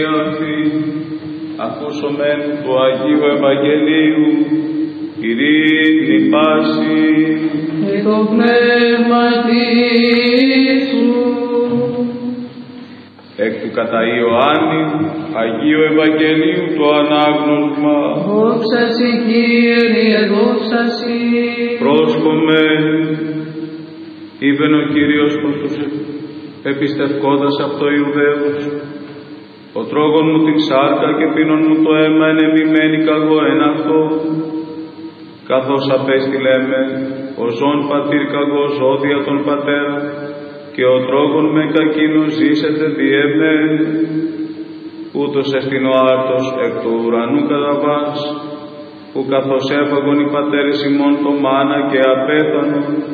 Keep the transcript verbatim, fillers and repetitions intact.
Ακούσομεν του Αγίου Ευαγγελίου, ειρήνη πάση. Και το πνεύμα σου. Εκ του κατά Ιωάννη, Αγίου Ευαγγελίου το ανάγνωσμα. Δόξα σοι Κύριε, δόξα σοι. Πρόσκομε, είπεν ο Κύριος προς τους επιστευκόντας από το Ιουδαίους, ο τρόγων μου την σάρκα και πίνων μου το αίμα ενεμημένη καγώ εν αυτό, καθώς απέστειλε με ο ζών πατήρ καγώ ζώδια τον πατέρα, και ο τρόγων με κακίνο ζήσετε διέμαι, ούτως εστιν ο άρτος εκ του ουρανού καταβάς, που καθώς έφαγον οι πατέρες ημών το μάνα και απέθανον,